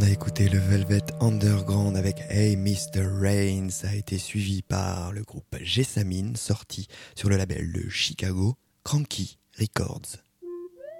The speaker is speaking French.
a écouté le Velvet Underground avec Hey Mr. Rain. Ça a été suivi par le groupe Jessamine, sorti sur le label de Chicago, Cranky Records.